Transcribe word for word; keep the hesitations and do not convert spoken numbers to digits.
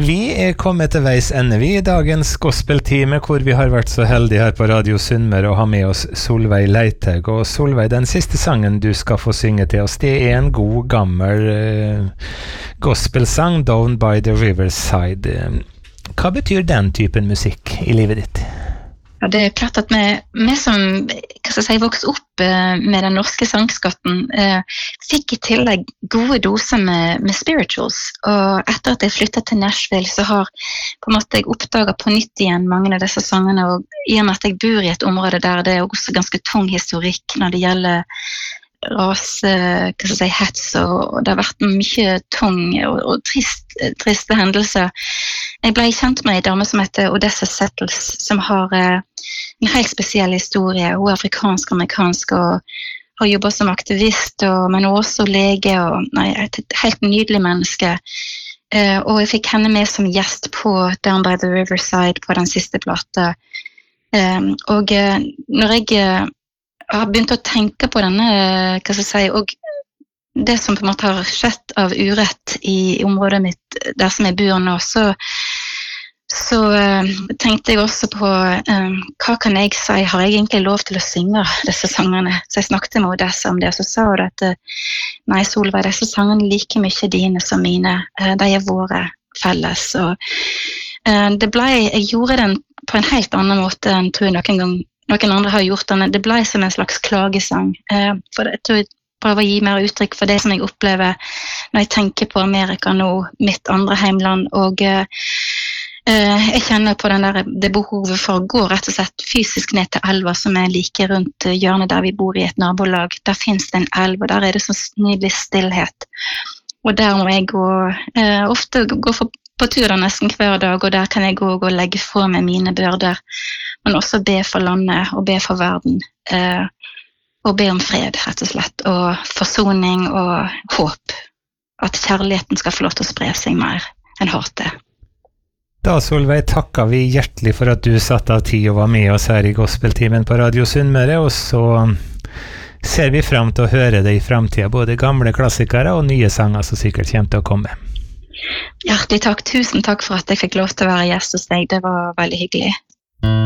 Vi er kommet til veis ende vi i dagens gospeltime, hvor vi har vært så heldige her på Radio Sunnmøre å ha med oss Solveig Leithaug. Og Solveig, den siste sangen du skal få synge til oss, det er en god gammel uh, gospelsang, Down by the Riverside. Hva betyr den typen musikk i livet ditt? Ja, det er klart at vi, vi som hva skal jeg si, vokste opp eh, med den norske sangskatten, eh, fikk i tillegg gode doser med, med spirituals. Og etter at jeg flyttet til Nashville, så har på en måte jeg oppdaget på nytt igjen mange av disse sangene. Og i og med at jeg bor i et område der det er også ganske tung historikk når det gjelder rase, hva skal jeg si, hets, og det har vært mye tung og, og trist, triste hendelser. Jeg ble kjent med en dame som heter Odessa Settles, som har eh, en helt spesiell historie. Hun er afrikansk-amerikansk og har jobbet som aktivist, og, men også lege, og nei, et helt nydelig menneske. Eh, og jeg fikk henne med som gjest på Down by the Riverside på den siste plata. Eh, og eh, når jeg eh, har begynt å tenke på denne, hva skal jeg si, og det som på en måte har skjedd av urett i, i området mitt, der som jeg bor nå, så, så uh, tenkte jeg også på um, hva kan jeg si, har jeg egentlig lov til å synge disse sangene? Så jeg snakket med Odessa om det, og så sa hun at nei, Solveig, disse sangene er like mye dine som mine, uh, de er våre felles. Og uh, det ble, jeg gjorde den på en helt annen måte enn tror jeg noen gang noen andre har gjort den. Det ble som en slags klagesang. Eh, for jeg tror jeg prøver å gi mer uttrykk for det som jeg opplever når jeg tenker på Amerika nå, mitt andre heimland. Og eh, jeg kjenner på den der, det behovet for å gå rett og slett fysisk ned til elva som er like rundt hjørnet der vi bor i et nabolag. Der finnes det en elv, og der er det så nydelig stillhet. Og der må jeg gå, eh, ofte gå for på tur nesten hver dag, og der kan jeg gå og legge fra meg mine byrder, men også be for landet og be for verden, eh, og be om fred, rett og slett, og forsoning og håp, at kjærligheten skal få lov til å spre seg mer enn hatet. Da, Solveig, takker vi hjertelig for at du satt av tid og var med oss her i Gospeltimen på Radio Sunnmøre, og så ser vi frem til å høre det i fremtiden, både gamle klassikere og nye sanger som sikkert kommer til å komme. Hjertelig takk, tusen takk for at jeg fikk lov til å være gjest hos deg, det var veldig hyggelig.